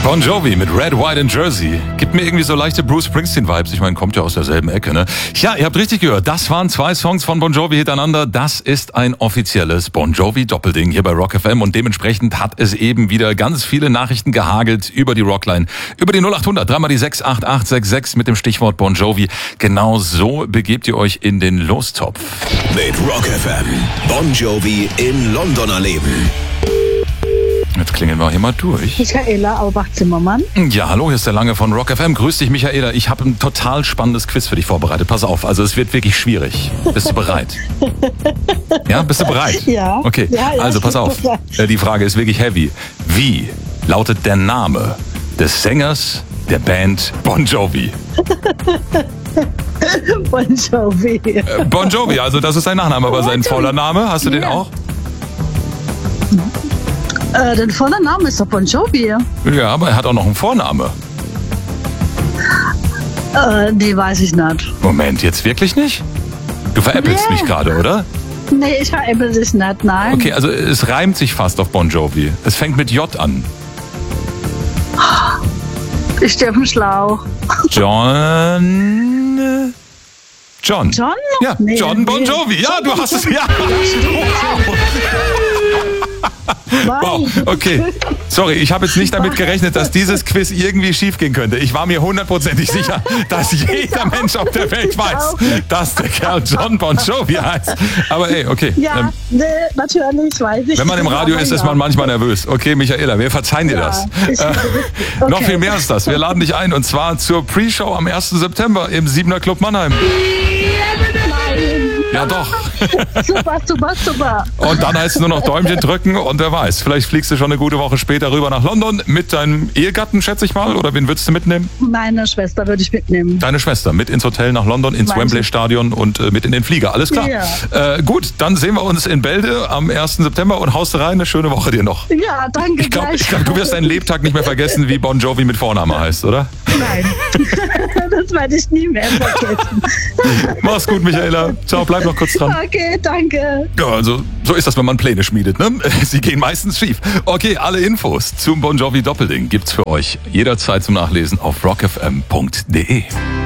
Bon Jovi mit Red, White and Jersey. Gibt mir irgendwie so leichte Bruce Springsteen-Vibes. Ich meine, kommt ja aus derselben Ecke, ne? Ja, ihr habt richtig gehört. Das waren 2 Songs von Bon Jovi hintereinander. Das ist ein offizielles Bon Jovi-Doppelding hier bei Rock FM. Und dementsprechend hat es eben wieder ganz viele Nachrichten gehagelt über die Rockline. Über die 0800, 3 mal die 68866 mit dem Stichwort Bon Jovi. Genau so begebt ihr euch in den Lostopf. Mit Rock FM. Bon Jovi in London erleben. Jetzt klingeln wir hier mal durch. Michaela Aubach-Zimmermann. Ja, hallo, hier ist der Lange von Rock FM. Grüß dich, Michaela. Ich habe ein total spannendes Quiz für dich vorbereitet. Pass auf, also es wird wirklich schwierig. Bist du bereit? Ja, bist du bereit? Ja. Okay, ja, also pass auf. Die Frage ist wirklich heavy. Wie lautet der Name des Sängers der Band Bon Jovi? Bon Jovi. Bon Jovi, also das ist sein Nachname, aber sein voller Name, hast du den auch? Der volle Name ist doch Bon Jovi. Ja, aber er hat auch noch einen Vorname. Nee, weiß ich nicht. Moment, jetzt wirklich nicht? Du veräppelst mich gerade, oder? Nee, ich veräppel dich nicht, nein. Okay, also es reimt sich fast auf Bon Jovi. Es fängt mit J an. Ich stehe auf dem Schlauch. John? John? Ja, Nee, John Bon nee. Jovi. Ja, du hast es. Ja. Wow, okay. Sorry, ich habe jetzt nicht damit gerechnet, dass dieses Quiz irgendwie schief gehen könnte. Ich war mir 100%ig sicher, dass jeder Mensch auf der Welt weiß, dass der Kerl John Bon Jovi heißt. Aber ey, okay. Ja, nee, natürlich, weiß ich. Wenn man im Radio Aber ist, ist ja. man manchmal nervös. Okay, Michaela, wir verzeihen dir das. Okay. Noch viel mehr als das. Wir laden dich ein und zwar zur Pre-Show am 1. September im 7er Club Mannheim. Ja doch. Super, super, super. Und dann heißt es nur noch Däumchen drücken und wer weiß, vielleicht fliegst du schon eine gute Woche später rüber nach London mit deinem Ehegatten, schätze ich mal, oder wen würdest du mitnehmen? Meine Schwester würde ich mitnehmen. Deine Schwester mit ins Hotel nach London, ins Meine Wembley-Stadion und mit in den Flieger, alles klar. Ja. Gut, dann sehen wir uns in Bälde am 1. September und haust rein, eine schöne Woche dir noch. Ja, danke. Ich glaube, du wirst deinen Lebtag nicht mehr vergessen, wie Bon Jovi mit Vorname heißt, oder? Nein, das werde ich nie mehr vergessen. Mach's gut, Michaela. Ciao, bleib noch kurz dran. Okay, danke. Ja, also so ist das, wenn man Pläne schmiedet, ne? Sie gehen meistens schief. Okay, alle Infos zum Bon Jovi Doppelding gibt's für euch jederzeit zum Nachlesen auf rockfm.de.